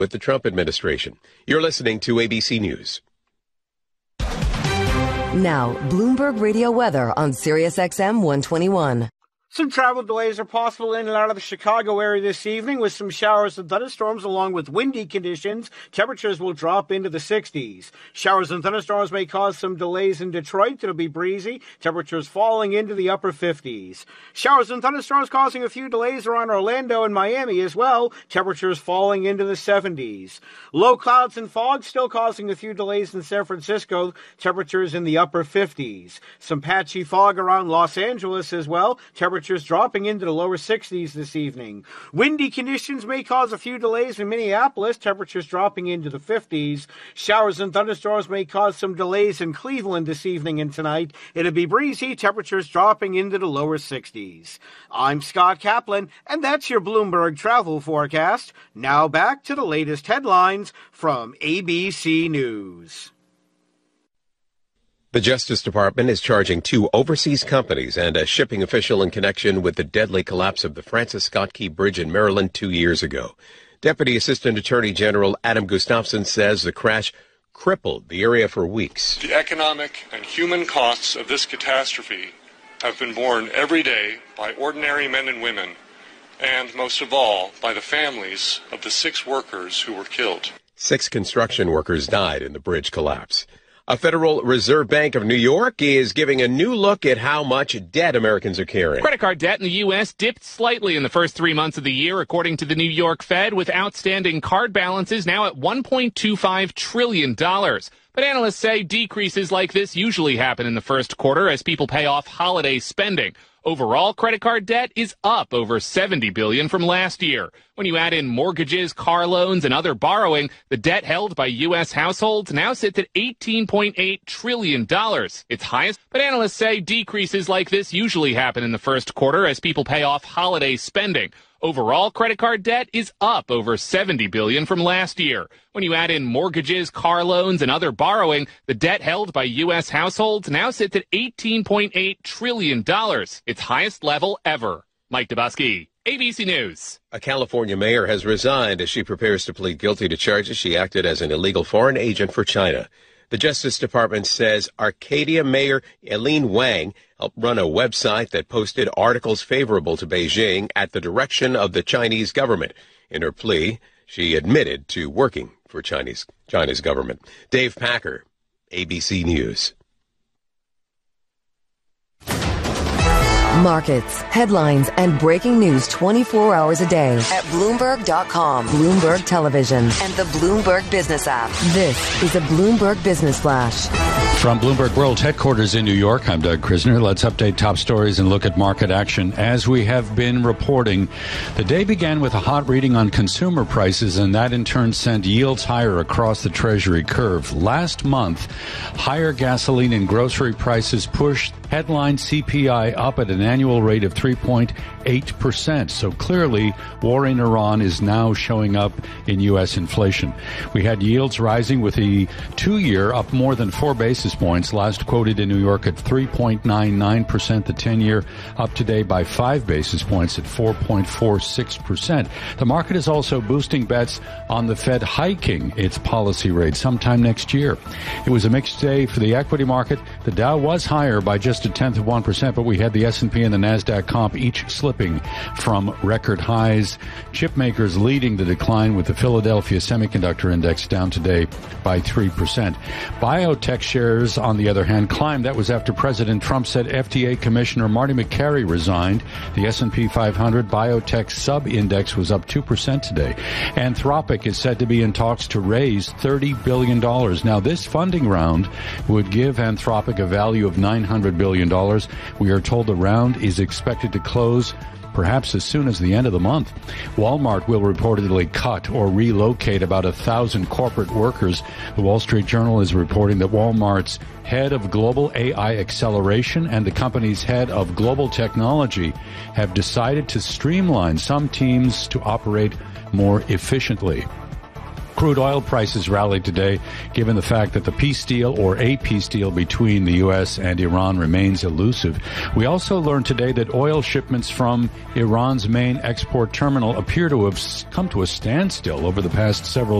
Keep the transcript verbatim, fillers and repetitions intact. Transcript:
with the Trump administration. You're listening to A B C News. Now, Bloomberg Radio weather on Sirius X M one twenty-one. Some travel delays are possible in and out of the Chicago area this evening with some showers and thunderstorms along with windy conditions. Temperatures will drop into the sixties. Showers and thunderstorms may cause some delays in Detroit. It'll be breezy. Temperatures falling into the upper fifties. Showers and thunderstorms causing a few delays around Orlando and Miami as well. Temperatures falling into the seventies. Low clouds and fog still causing a few delays in San Francisco. Temperatures in the upper fifties. Some patchy fog around Los Angeles as well. Temperatures dropping into the lower sixties this evening. Windy conditions may cause a few delays in Minneapolis. Temperatures dropping into the fifties. Showers and thunderstorms may cause some delays in Cleveland this evening and tonight. It'll be breezy. Temperatures dropping into the lower sixties. I'm Scott Kaplan, and that's your Bloomberg travel forecast. Now back to the latest headlines from A B C News. The Justice Department is charging two overseas companies and a shipping official in connection with the deadly collapse of the Francis Scott Key Bridge in Maryland two years ago. Deputy Assistant Attorney General Adam Gustafson says the crash crippled the area for weeks. The economic and human costs of this catastrophe have been borne every day by ordinary men and women, and most of all, by the families of the six workers who were killed. Six construction workers died in the bridge collapse. A Federal Reserve Bank of New York is giving a new look at how much debt Americans are carrying. Credit card debt in the U S dipped slightly in the first three months of the year, according to the New York Fed, with outstanding card balances now at one point two five trillion dollars. But analysts say decreases like this usually happen in the first quarter as people pay off holiday spending. Overall, credit card debt is up over seventy billion dollars from last year. When you add in mortgages, car loans, and other borrowing, the debt held by U S households now sits at eighteen point eight trillion dollars, its highest. But analysts say decreases like this usually happen in the first quarter as people pay off holiday spending. Overall, credit card debt is up over seventy billion dollars from last year. When you add in mortgages, car loans, and other borrowing, the debt held by U S households now sits at eighteen point eight trillion dollars, its highest level ever. Mike Dubosky, A B C News. A California mayor has resigned as she prepares to plead guilty to charges she acted as an illegal foreign agent for China. The Justice Department says Arcadia Mayor Eileen Wang helped run a website that posted articles favorable to Beijing at the direction of the Chinese government. In her plea, she admitted to working for Chinese China's government. Dave Packer, A B C News. Markets, headlines, and breaking news twenty-four hours a day at Bloomberg dot com, Bloomberg Television, and the Bloomberg Business app. This is a Bloomberg Business Flash. From Bloomberg World Headquarters in New York, I'm Doug Krisner. Let's update top stories and look at market action. As we have been reporting, the day began with a hot reading on consumer prices, and that in turn sent yields higher across the Treasury curve. Last month, higher gasoline and grocery prices pushed headline C P I up at an annual rate of three point eight percent. So clearly, war in Iran is now showing up in U S inflation. We had yields rising with the two-year up more than four basis points, last quoted in New York at three point nine nine percent. The ten-year up today by five basis points at four point four six percent. The market is also boosting bets on the Fed hiking its policy rate sometime next year. It was a mixed day for the equity market. The Dow was higher by just a tenth of one percent, but we had the S and P and the NASDAQ comp each slipping from record highs. Chip makers leading the decline with the Philadelphia Semiconductor Index down today by three percent. Biotech shares, on the other hand, climbed. That was after President Trump said F D A Commissioner Marty McCary resigned. The S and P five hundred biotech sub-index was up two percent today. Anthropic is said to be in talks to raise thirty billion dollars. Now, this funding round would give Anthropic a value of nine hundred billion dollars. We are told the round is expected to close perhaps as soon as the end of the month. Walmart will reportedly cut or relocate about a thousand corporate workers. The Wall Street Journal is reporting that Walmart's head of global A I acceleration and the company's head of global technology have decided to streamline some teams to operate more efficiently. Crude oil prices rallied today, given the fact that the peace deal or a peace deal between the U S and Iran remains elusive. We also learned today that oil shipments from Iran's main export terminal appear to have come to a standstill over the past several